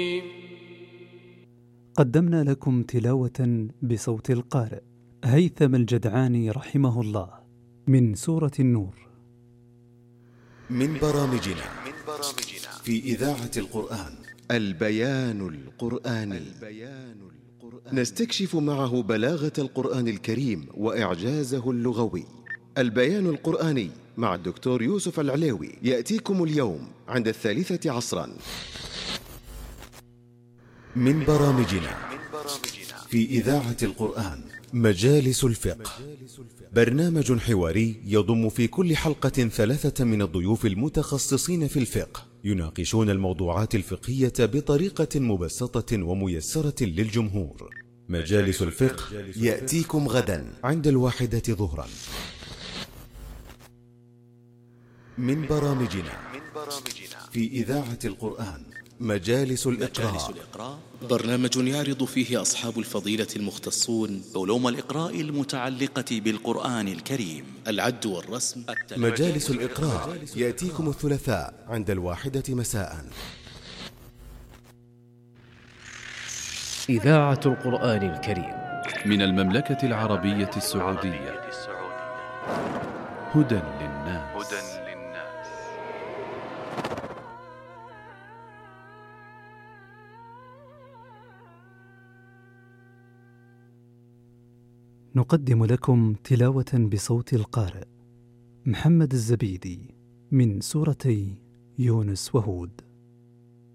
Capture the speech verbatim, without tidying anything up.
قدمنا لكم تلاوة بصوت القارئ هيثم الجدعاني رحمه الله من سورة النور. من برامجنا في إذاعة القرآن البيان القرآني. نستكشف معه بلاغة القرآن الكريم وإعجازه اللغوي. البيان القرآني مع الدكتور يوسف العليوي يأتيكم اليوم عند الثالثة عصرا. من برامجنا في إذاعة القرآن مجالس الفقه، برنامج حواري يضم في كل حلقة ثلاثة من الضيوف المتخصصين في الفقه، يناقشون الموضوعات الفقهية بطريقة مبسطة وميسرة للجمهور. مجالس الفقه يأتيكم غدا عند الواحدة ظهرا. من برامجنا في إذاعة القرآن مجالس الإقراء، برنامج يعرض فيه أصحاب الفضيلة المختصون علوم الإقراء المتعلقة بالقرآن الكريم، العد والرسم. مجالس الإقراء يأتيكم الثلاثاء عند الواحدة مساء. إذاعة القرآن الكريم من المملكة العربية السعودية. هدى للناس. نقدم لكم تلاوة بصوت القارئ محمد الزبيدي من سورتي يونس وهود.